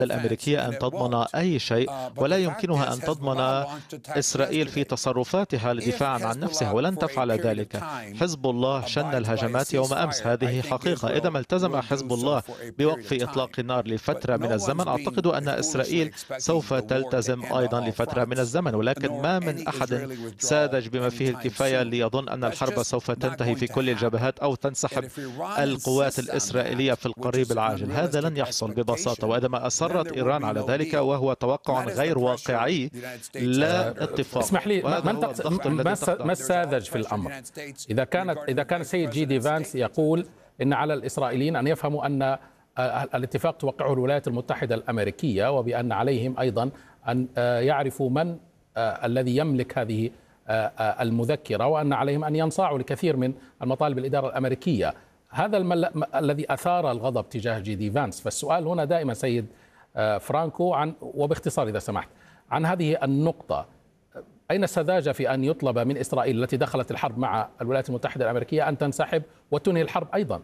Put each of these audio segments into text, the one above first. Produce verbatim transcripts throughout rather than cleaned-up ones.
الأمريكية أن تضمن أي شيء، ولا يمكنها أن تضمن إسرائيل في تصرفاتها لدفاع عن نفسها، ولن تفعل ذلك. حزب الله شن الهجمات يوم أمس، هذه حقيقة. إذا ما التزم حزب الله بوقف إطلاق النار لفترة من الزمن، أعتقد أن إسرائيل سوف تلتزم أيضا لفترة من الزمن، ولكن ما من أحد ساذج بما فيه الكفاية ليظن أن الحرب سوف تنتهي في كل الجبهات أو تنسحب القوات الإسرائيلية في القريب العاجل. هذا لن يحصل ببساطة، وإذا ما أصرت إيران على ذلك وهو توقع غير واقعي لا اتفاق. اسمح لي، ما الساذج في الأمر؟ إذا كانت إذا كان السيد جي دي فانس يقول إن على الإسرائيليين أن يفهموا أن الاتفاق توقعه الولايات المتحدة الأمريكية، وبأن عليهم أيضا أن يعرفوا من الذي يملك هذه المذكرة، وأن عليهم أن ينصاعوا لكثير من المطالب الإدارة الأمريكية. هذا الذي أثار الغضب تجاه جي دي فانس. فالسؤال هنا دائما سيد فرانكو، عن وباختصار إذا سمحت، عن هذه النقطة: أين السذاجة في أن يطلب من إسرائيل التي دخلت الحرب مع الولايات المتحدة الأمريكية أن تنسحب وتنهي الحرب أيضا؟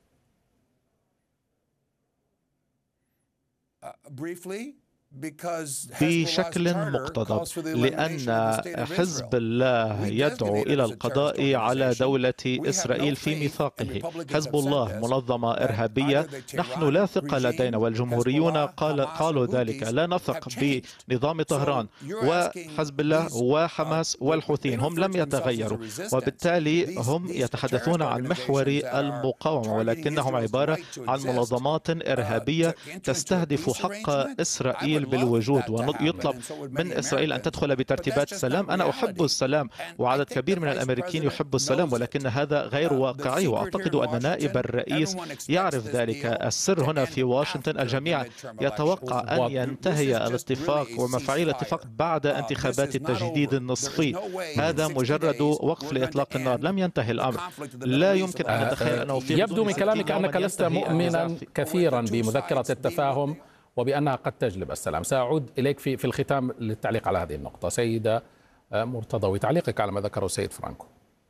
بشكل مقتضب، لأن حزب الله يدعو إلى القضاء على دولة إسرائيل في ميثاقه. حزب الله منظمة إرهابية، نحن لا ثقة لدينا، والجمهوريون قال قالوا ذلك. لا نثق بنظام طهران وحزب الله وحماس والحوثيين، هم لم يتغيروا، وبالتالي هم يتحدثون عن محور المقاومة، ولكنهم عبارة عن منظمات إرهابية تستهدف حق إسرائيل بالوجود، ويطلب من إسرائيل أن تدخل بترتيبات سلام. أنا أحب السلام، وعدد كبير من الأمريكيين يحب السلام، ولكن هذا غير واقعي، وأعتقد أن نائب الرئيس يعرف ذلك. السر هنا في واشنطن، الجميع يتوقع أن ينتهي الاتفاق ومفاعيل الاتفاق بعد انتخابات التجديد النصفي. هذا مجرد وقف لإطلاق النار، لم ينتهي الأمر. لا يمكن أن نتخيل أنه في يبدو من كلامك أنك لست مؤمنا كثيرا بمذكرة التفاهم وبأنها قد تجلب السلام. سأعود إليك في في الختام للتعليق على هذه النقطة. سيدة مرتضوي، تعليقك على ما ذكره السيد فرانكو.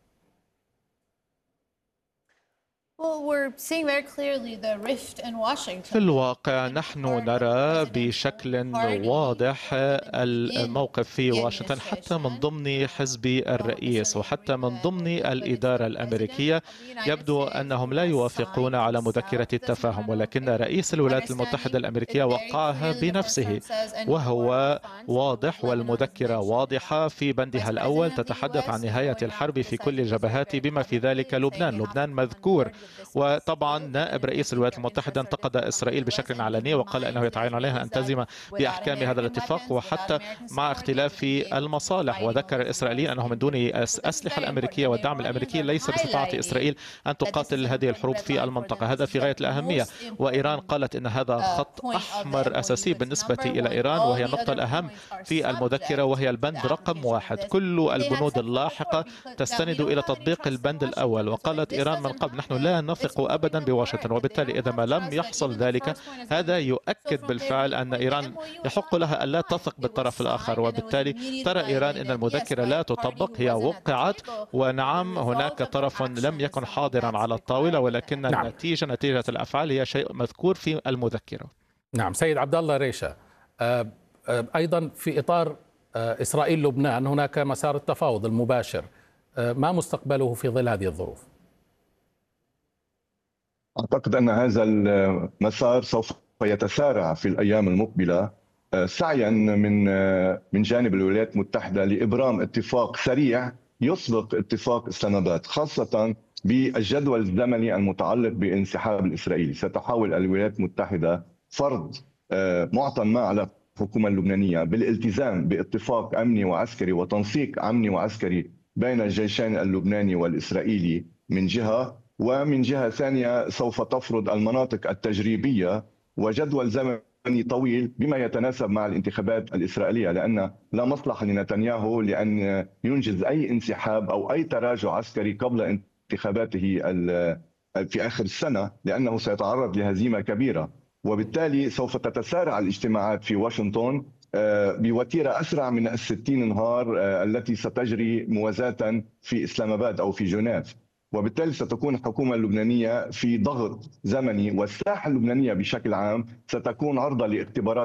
في الواقع نحن نرى بشكل واضح الموقف في واشنطن، حتى من ضمن حزب الرئيس وحتى من ضمن الإدارة الأمريكية. يبدو أنهم لا يوافقون على مذكرة التفاهم، ولكن رئيس الولايات المتحدة الأمريكية وقعها بنفسه، وهو واضح، والمذكرة واضحة. في بندها الأول تتحدث عن نهاية الحرب في كل الجبهات بما في ذلك لبنان. لبنان مذكور، وطبعا نائب رئيس الولايات المتحدة انتقد إسرائيل بشكل علني وقال أنه يتعين عليها أن تلتزم بأحكام هذا الاتفاق، وحتى مع اختلاف في المصالح. وذكر الإسرائيليين أنه من دون الأسلحة الأمريكية والدعم الأمريكي ليس باستطاعة إسرائيل أن تقاتل هذه الحروب في المنطقة. هذا في غاية الأهمية. وإيران قالت أن هذا خط أحمر أساسي بالنسبة إلى إيران، وهي النقطة الأهم في المذكرة، وهي البند رقم واحد. كل البنود اللاحقة تستند إلى تطبيق البند الأول. وقالت إيران من قبل: نحن لا نثق أبدا بواشنطن. وبالتالي إذا ما لم يحصل ذلك، هذا يؤكد بالفعل أن إيران يحق لها ألا تثق بالطرف الآخر، وبالتالي ترى إيران أن المذكرة لا تطبق. هي وقعت، ونعم هناك طرف لم يكن حاضرا على الطاولة، ولكن نعم. النتيجة نتيجة الأفعال هي شيء مذكور في المذكرة. نعم. سيد عبد الله ريشة، أيضا في إطار إسرائيل لبنان هناك مسار التفاوض المباشر، ما مستقبله في ظل هذه الظروف؟ أعتقد أن هذا المسار سوف يتسارع في الأيام المقبلة، سعيا من من جانب الولايات المتحدة لإبرام اتفاق سريع يسبق اتفاق إسلام آباد، خاصة بالجدول الزمني المتعلق بالانسحاب الإسرائيلي. ستحاول الولايات المتحدة فرض معطى ما على الحكومة اللبنانية بالالتزام باتفاق أمني وعسكري وتنسيق أمني وعسكري بين الجيشين اللبناني والإسرائيلي من جهة، ومن جهة ثانية سوف تفرض المناطق التجريبية وجدول زمني طويل بما يتناسب مع الانتخابات الإسرائيلية، لأن لا مصلحة لنتنياهو لأن ينجز أي انسحاب أو أي تراجع عسكري قبل انتخاباته في آخر السنة، لأنه سيتعرض لهزيمة كبيرة. وبالتالي سوف تتسارع الاجتماعات في واشنطن بوتيرة أسرع من الستين نهار التي ستجري موازاة في إسلام آباد أو في جنيف. وبالتالي ستكون الحكومة اللبنانية في ضغط زمني، والساحة اللبنانية بشكل عام ستكون عرضة لاختبارات